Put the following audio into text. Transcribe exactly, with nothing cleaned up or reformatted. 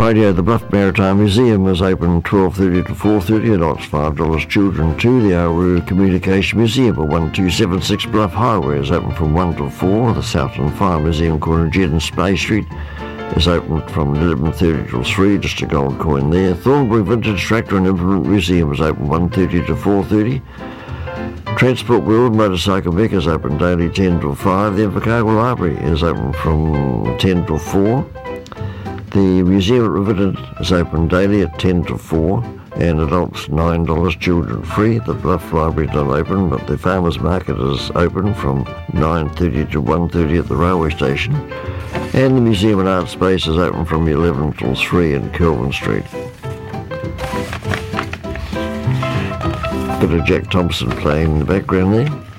Radio, the Bluff Maritime Museum is open twelve thirty to four thirty, adults five dollars, children two. The Auru Communication Museum at one two seven six Bluff Highway is open from one till four. The Southland Fire Museum, corner Jed and Spey Street, is open from eleven thirty till three, just a gold coin there. Thornbury Vintage Tractor and Implement Museum is open one thirty to four thirty. Transport World Motorcycle Mecca is open daily ten till five. The Invercargill Library is open from ten till four. The Museum at Riverton is open daily at ten to four, and adults nine dollars, children free. The Bluff Library is not open, but the Farmers Market is open from nine thirty to one thirty at the railway station. And the Museum and Art Space is open from eleven till three in Kelvin Street. Bit of Jack Thompson playing in the background there.